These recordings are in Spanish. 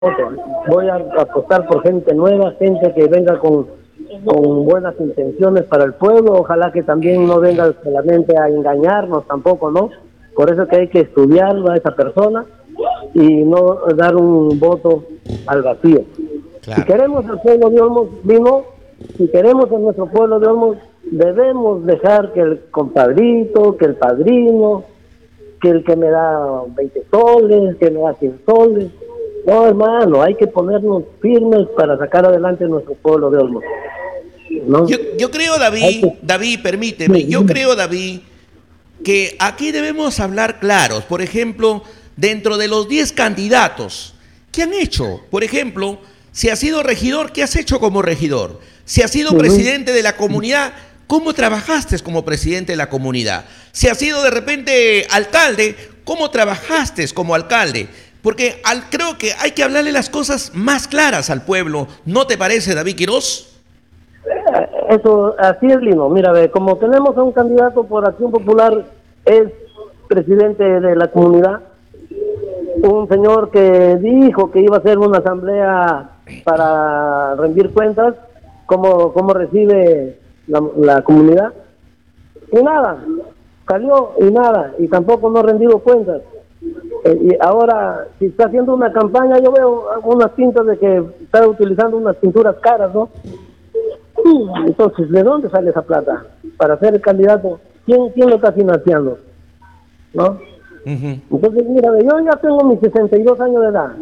Voy a apostar por gente nueva, gente que venga con buenas intenciones para el pueblo. Ojalá que también no venga solamente a engañarnos tampoco, ¿no? Por eso que hay que estudiarlo a esa persona y no dar un voto al vacío. Claro. Si queremos al pueblo de Olmos, si queremos a nuestro pueblo de Olmos, debemos dejar que el compadrito, que el padrino, que el que me da 20 soles, que me da 100 soles. No, hermano, hay que ponernos firmes para sacar adelante nuestro pueblo de Olmos, ¿no? Yo creo, David, permíteme, yo creo, David, que aquí debemos hablar claros. Por ejemplo, dentro de los 10 candidatos, ¿qué han hecho? Por ejemplo, si has sido regidor, ¿qué has hecho como regidor? Si has sido presidente de la comunidad, ¿cómo trabajaste como presidente de la comunidad? Si has sido de repente alcalde, ¿cómo trabajaste como alcalde? Porque creo que hay que hablarle las cosas más claras al pueblo. ¿No te parece, David Quirós? Eso, así es, Lino. Mira, como tenemos a un candidato por Acción Popular, es presidente de la comunidad, un señor que dijo que iba a hacer una asamblea para rendir cuentas, cómo recibe la comunidad, y nada, salió y nada, y tampoco no ha rendido cuentas. Y ahora, si está haciendo una campaña, yo veo unas pintas de que está utilizando unas pinturas caras, ¿no? Entonces, ¿de dónde sale esa plata para ser el candidato? ¿Quién lo está financiando? ¿No? Entonces, mira, yo ya tengo mis 62 años de edad.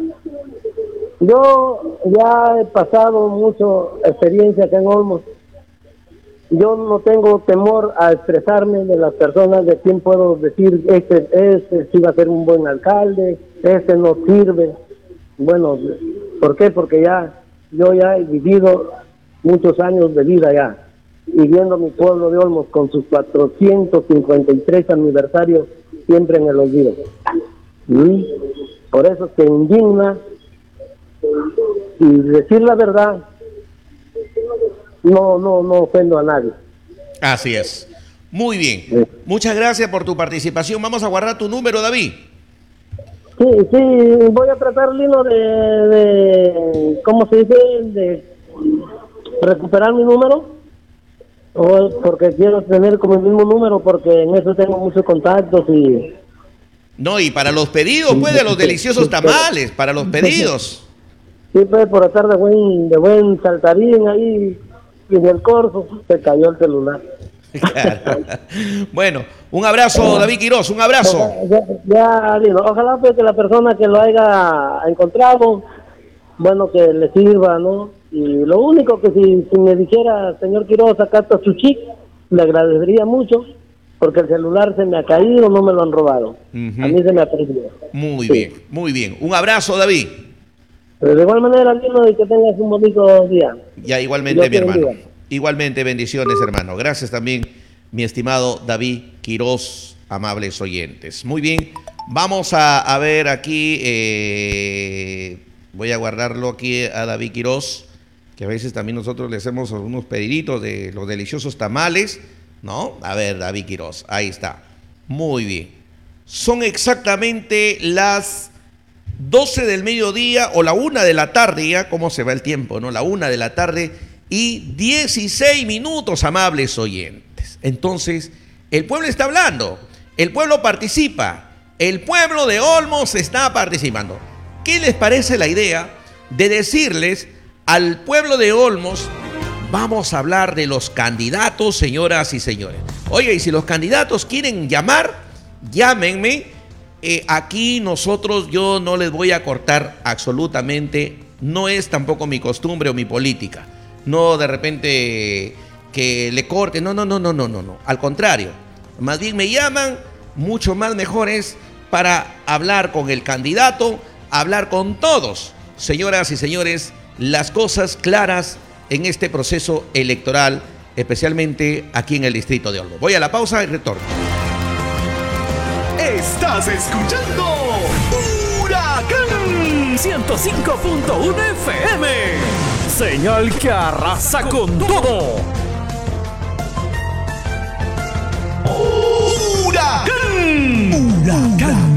Yo ya he pasado mucha experiencia acá en Olmos. Yo no tengo temor a expresarme de las personas, de quién puedo decir, este sí va a ser un buen alcalde, este no sirve. Bueno, ¿por qué? Porque yo ya he vivido muchos años de vida ya, y viendo mi pueblo de Olmos con sus 453 aniversarios siempre en el olvido. Por eso se indigna, y decir la verdad, no ofendo a nadie. Así es. Muy bien. Sí. Muchas gracias por tu participación. Vamos a guardar tu número, David. Sí, voy a tratar, Lino, de ¿cómo se dice? De recuperar mi número, porque quiero tener como el mismo número, porque en eso tengo muchos contactos y... No, y para los pedidos, pues, de los deliciosos tamales, para los pedidos. Sí, pues, por estar de buen saltarín ahí, y en el corso se cayó el celular. Claro. Bueno, un abrazo, David Quirós, un abrazo. Ya, Lino, ojalá pues que la persona que lo haya encontrado, bueno, que le sirva, ¿no? Y lo único que si me dijera, señor Quirós, acá está su chip, le agradecería mucho, porque el celular se me ha caído, no me lo han robado. A mí se me ha perdido. Muy bien, muy bien. Un abrazo, David. Pero de igual manera, Lino, y que tengas un bonito día. Ya, igualmente, mi hermano. Igualmente, bendiciones, hermano. Gracias también, mi estimado David Quirós, amables oyentes. Muy bien, vamos a ver aquí, voy a guardarlo aquí a David Quirós, que a veces también nosotros le hacemos unos pediditos de los deliciosos tamales, ¿no? A ver, David Quirós, ahí está. Muy bien. Son exactamente las 12 del mediodía o la 1 de la tarde, ya cómo se va el tiempo, ¿no? La 1 de la tarde y 16 minutos, amables oyentes. Entonces, el pueblo está hablando, el pueblo participa, el pueblo de Olmos está participando. ¿Qué les parece la idea de decirles al pueblo de Olmos, vamos a hablar de los candidatos, señoras y señores? Oye, y si los candidatos quieren llamar, llámenme. Aquí yo no les voy a cortar absolutamente, no es tampoco mi costumbre o mi política. No de repente que le corte, no. Al contrario, más bien me llaman, mucho más mejores para hablar con el candidato, hablar con todos. Señoras y señores, las cosas claras en este proceso electoral, especialmente aquí en el distrito de Olmos. Voy a la pausa y retorno. Estás escuchando Huracán 105.1 FM. Señal que arrasa con todo. ¡Huracán! ¡Huracán!